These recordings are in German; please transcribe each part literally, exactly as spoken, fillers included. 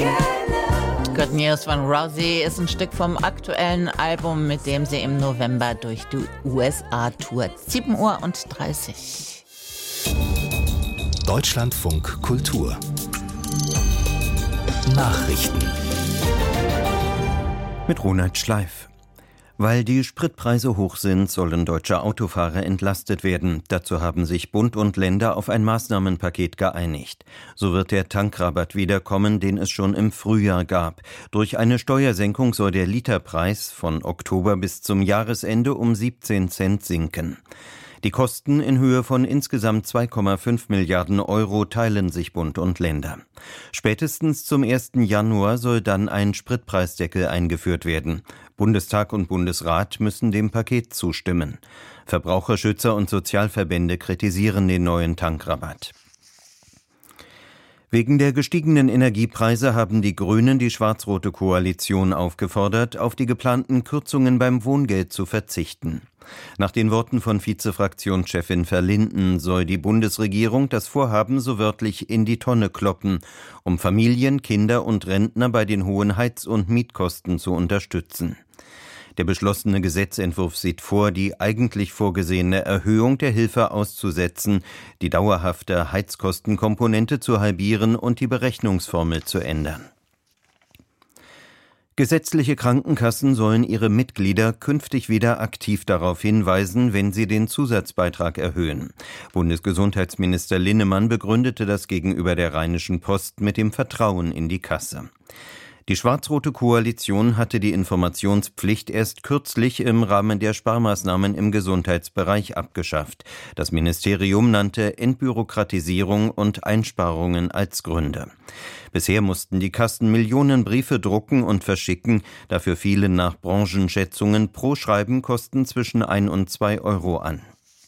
Good News von Rosie ist ein Stück vom aktuellen Album, mit dem sie im November durch die U S A tourt. sieben Uhr dreißig. Deutschlandfunk Kultur Nachrichten mit Ronald Schleif. Weil die Spritpreise hoch sind, sollen deutsche Autofahrer entlastet werden. Dazu haben sich Bund und Länder auf ein Maßnahmenpaket geeinigt. So wird der Tankrabatt wiederkommen, den es schon im Frühjahr gab. Durch eine Steuersenkung soll der Literpreis von Oktober bis zum Jahresende um siebzehn Cent sinken. Die Kosten in Höhe von insgesamt zwei Komma fünf Milliarden Euro teilen sich Bund und Länder. Spätestens zum ersten Januar soll dann ein Spritpreisdeckel eingeführt werden. Bundestag und Bundesrat müssen dem Paket zustimmen. Verbraucherschützer und Sozialverbände kritisieren den neuen Tankrabatt. Wegen der gestiegenen Energiepreise haben die Grünen die schwarz-rote Koalition aufgefordert, auf die geplanten Kürzungen beim Wohngeld zu verzichten. Nach den Worten von Vizefraktionschefin Verlinden soll die Bundesregierung das Vorhaben so wörtlich in die Tonne kloppen, um Familien, Kinder und Rentner bei den hohen Heiz- und Mietkosten zu unterstützen. Der beschlossene Gesetzentwurf sieht vor, die eigentlich vorgesehene Erhöhung der Hilfe auszusetzen, die dauerhafte Heizkostenkomponente zu halbieren und die Berechnungsformel zu ändern. Gesetzliche Krankenkassen sollen ihre Mitglieder künftig wieder aktiv darauf hinweisen, wenn sie den Zusatzbeitrag erhöhen. Bundesgesundheitsminister Linnemann begründete das gegenüber der Rheinischen Post mit dem Vertrauen in die Kasse. Die schwarz-rote Koalition hatte die Informationspflicht erst kürzlich im Rahmen der Sparmaßnahmen im Gesundheitsbereich abgeschafft. Das Ministerium nannte Entbürokratisierung und Einsparungen als Gründe. Bisher mussten die Kassen Millionen Briefe drucken und verschicken. Dafür fielen nach Branchenschätzungen pro Schreiben Kosten zwischen ein und zwei Euro an.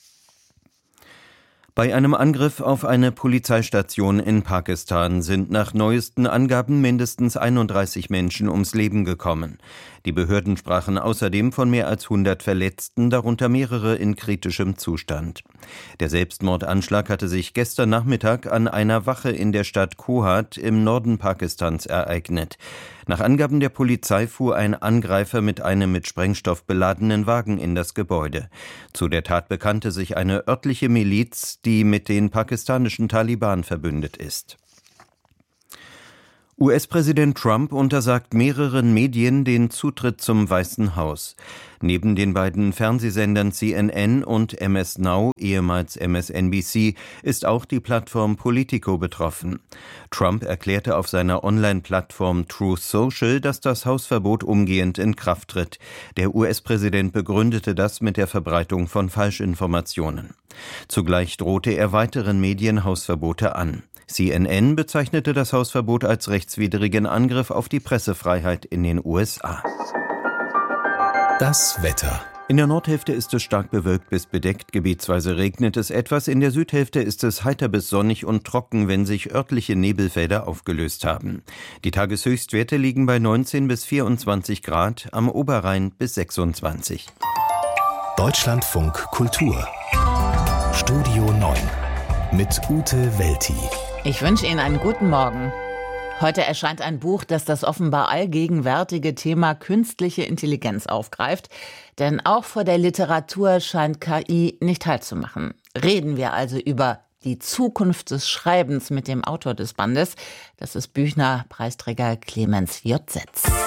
Bei einem Angriff auf eine Polizeistation in Pakistan sind nach neuesten Angaben mindestens einunddreißig Menschen ums Leben gekommen. Die Behörden sprachen außerdem von mehr als hundert Verletzten, darunter mehrere in kritischem Zustand. Der Selbstmordanschlag hatte sich gestern Nachmittag an einer Wache in der Stadt Kohat im Norden Pakistans ereignet. Nach Angaben der Polizei fuhr ein Angreifer mit einem mit Sprengstoff beladenen Wagen in das Gebäude. Zu der Tat bekannte sich eine örtliche Miliz, die mit den pakistanischen Taliban verbündet ist. U S-Präsident Trump untersagt mehreren Medien den Zutritt zum Weißen Haus. Neben den beiden Fernsehsendern C N N und M S Now, ehemals M S N B C, ist auch die Plattform Politico betroffen. Trump erklärte auf seiner Online-Plattform Truth Social, dass das Hausverbot umgehend in Kraft tritt. Der U S-Präsident begründete das mit der Verbreitung von Falschinformationen. Zugleich drohte er weiteren Medien Hausverbote an. C N N bezeichnete das Hausverbot als rechtswidrigen Angriff auf die Pressefreiheit in den U S A. Das Wetter. In der Nordhälfte ist es stark bewölkt bis bedeckt, gebietsweise regnet es etwas. In der Südhälfte ist es heiter bis sonnig und trocken, wenn sich örtliche Nebelfelder aufgelöst haben. Die Tageshöchstwerte liegen bei neunzehn bis vierundzwanzig Grad, am Oberrhein bis sechsundzwanzig. Deutschlandfunk Kultur Studio neun mit Ute Welti. Ich wünsche Ihnen einen guten Morgen. Heute erscheint ein Buch, das das offenbar allgegenwärtige Thema künstliche Intelligenz aufgreift. Denn auch vor der Literatur scheint K I nicht Halt zu machen. Reden wir also über die Zukunft des Schreibens mit dem Autor des Bandes. Das ist Büchner-Preisträger Clemens J. Setz.